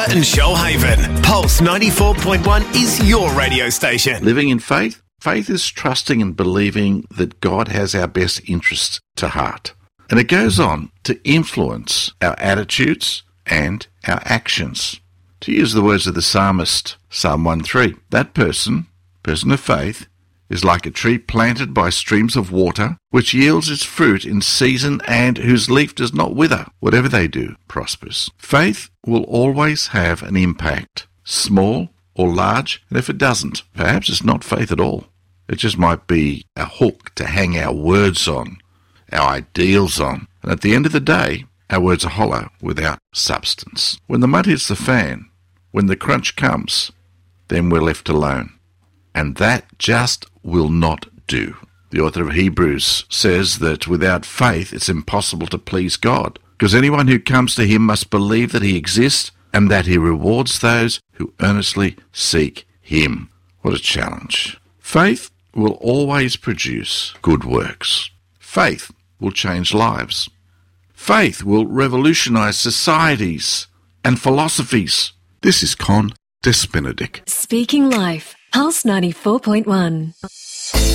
Toowoomba and Shoalhaven. Pulse 94.1 is your radio station. Living in faith? Faith is trusting and believing that God has our best interests to heart. And it goes on to influence our attitudes and our actions. To use the words of the psalmist, Psalm 1:3, that person of faith, is like a tree planted by streams of water, which yields its fruit in season and whose leaf does not wither. Whatever they do prospers. Faith will always have an impact, small or large, and if it doesn't, perhaps it's not faith at all. It just might be a hook to hang our words on, our ideals on. And at the end of the day, our words are hollow without substance. When the mud hits the fan, when the crunch comes, then we're left alone. And that just will not do. The author of Hebrews says that without faith it's impossible to please God, because anyone who comes to him must believe that he exists and that he rewards those who earnestly seek him. What a challenge. Faith will always produce good works. Faith will change lives. Faith will revolutionize societies and philosophies. This is Con Des Benedict. Speaking Life, Pulse 94.1.